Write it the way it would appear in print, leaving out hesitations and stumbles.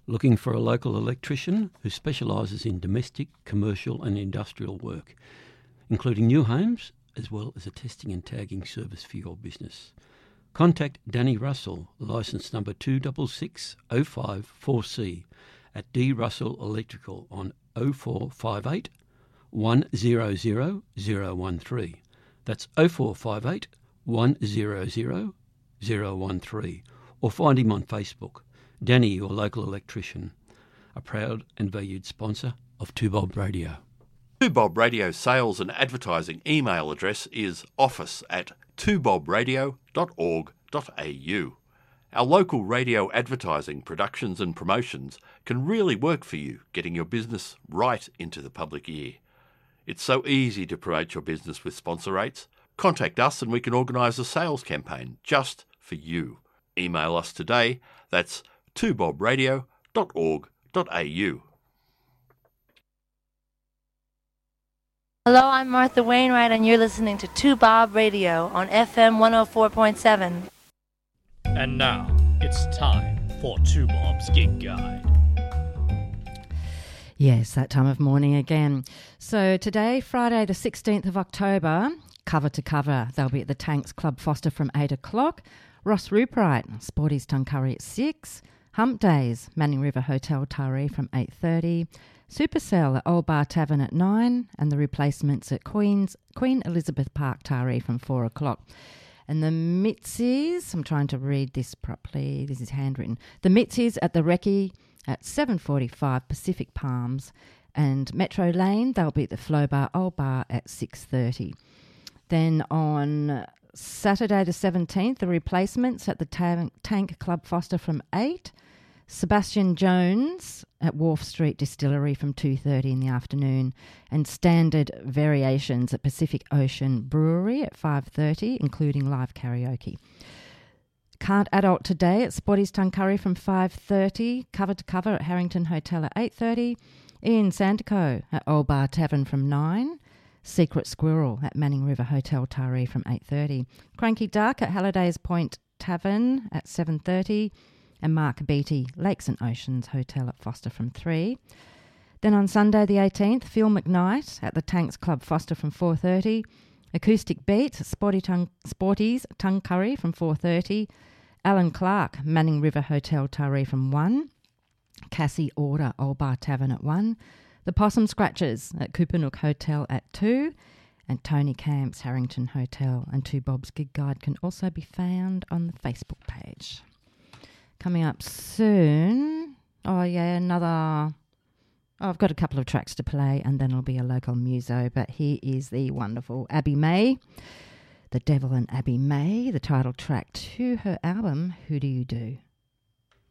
Looking for a local electrician who specialises in domestic, commercial and industrial work, including new homes, as well as a testing and tagging service for your business. Contact Danny Russell, licence number 266054C at D. Russell Electrical on 0458 100 013. That's 0458 100 013. Or find him on Facebook. Danny, your local electrician, a proud and valued sponsor of 2Bob Radio. 2Bob Radio sales and advertising email address is office@twobobradio.org.au. Our local radio advertising, productions and promotions can really work for you, getting your business right into the public ear. It's so easy to promote your business with sponsor rates. Contact us and we can organise a sales campaign just for you. Email us today. That's twobobradio.org.au. Hello, I'm Martha Wainwright, and you're listening to 2Bob Radio on FM 104.7. And now, it's time for 2Bob's Gig Guide. Yes, that time of morning again. So today, Friday the 16th of October, cover to cover, they'll be at the Tanks Club Foster from 8 o'clock. Ross Rupright, Sporty's Tuncurry at 6. Hump Days, Manning River Hotel Taree from 8:30. Supercell at Old Bar Tavern at 9, and the Replacements at Queen Elizabeth Park Taree from 4 o'clock. And the Mitzies, I'm trying to read this properly, this is handwritten. The Mitzies at the Recce at 7:45 Pacific Palms, and Metro Lane, they'll be at the Flow Bar Old Bar at 6:30. Then on Saturday the 17th, the Replacements at the Tank Club Foster from 8. Sebastian Jones at Wharf Street Distillery from 2:30 in the afternoon, and Standard Variations at Pacific Ocean Brewery at 5:30, including live karaoke. Can't Adult Today at Spotty's Tuncurry from 5:30, Cover to Cover at Harrington Hotel at 8:30, Ian Sandico at Old Bar Tavern from 9, Secret Squirrel at Manning River Hotel Taree from 8:30, Cranky Duck at Halliday's Point Tavern at 7:30, and Mark Beattie, Lakes and Oceans Hotel at Foster from 3. Then on Sunday the 18th, Phil McKnight at the Tanks Club Foster from 4:30, Acoustic Beats at Sporty's Tuncurry from 4:30, Alan Clark, Manning River Hotel Taree from 1, Cassie Order, Old Bar Tavern at 1, the Possum Scratchers at Coopanook Hotel at 2, and Tony Camp's Harrington Hotel. And 2Bob's Gig Guide can also be found on the Facebook page. Coming up soon, I've got a couple of tracks to play, and then it'll be a local muso, but here is the wonderful Abby May, The Devil and Abby May, the title track to her album, Who Do You Do?